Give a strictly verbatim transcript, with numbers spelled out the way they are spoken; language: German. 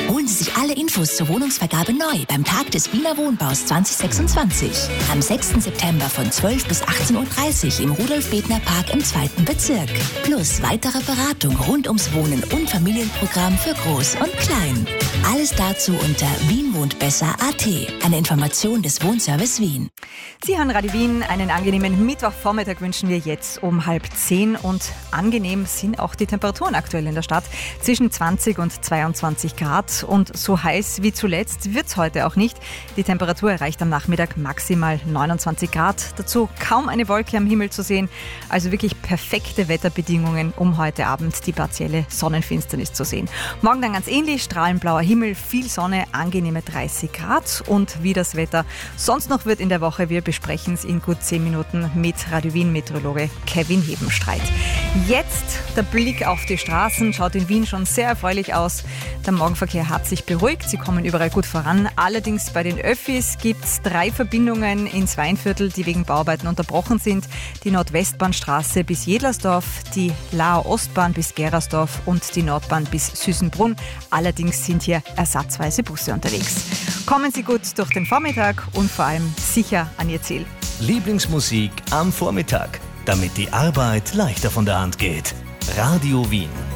Holen Sie sich alle Infos zur Wohnungsvergabe neu beim Tag des Wiener Wohnbaus zwanzig sechsundzwanzig. Am sechsten September von zwölf bis achtzehn Uhr dreißig im Rudolf-Bedner-Park im zweiten Bezirk. Plus weitere Beratung rund ums Wohnen und Familienprogramm für Groß und Klein. Alles dazu unter wien wohnt besser punkt a t. Eine Information des Wohnservice Wien. Sie hören Radio Wien. Einen angenehmen Mittwochvormittag wünschen wir jetzt um halb zehn. Und angenehm sind auch die Temperaturen aktuell in der Stadt. Zwischen zwanzig und zweiundzwanzig Grad. Und so heiß wie zuletzt wird es heute auch nicht. Die Temperatur erreicht am Nachmittag maximal neunundzwanzig Grad. Dazu kaum eine Wolke am Himmel zu sehen. Also wirklich perfekte Wetterbedingungen, um heute Abend die partielle Sonnenfinsternis zu sehen. Morgen dann ganz ähnlich. Strahlend blauer Himmel, viel Sonne, angenehme dreißig Grad. Und wie das Wetter sonst noch wird in der Woche, wir besprechen es in gut zehn Minuten mit Radio Wien-Meteorologe Kevin Hebenstreit. Jetzt der Blick auf die Straßen, schaut in Wien schon sehr erfreulich aus. Der Morgenverkehr hat sich beruhigt, sie kommen überall gut voran. Allerdings bei den Öffis gibt es drei Verbindungen ins Weinviertel, die wegen Bauarbeiten unterbrochen sind. Die Nordwestbahnstraße bis Jedlersdorf, die Laer Ostbahn bis Gerersdorf und die Nordbahn bis Süßenbrunn. Allerdings sind hier ersatzweise Busse unterwegs. Kommen Sie gut durch den Vormittag und vor allem sicher an Ihr Ziel. Lieblingsmusik am Vormittag, damit die Arbeit leichter von der Hand geht. Radio Wien.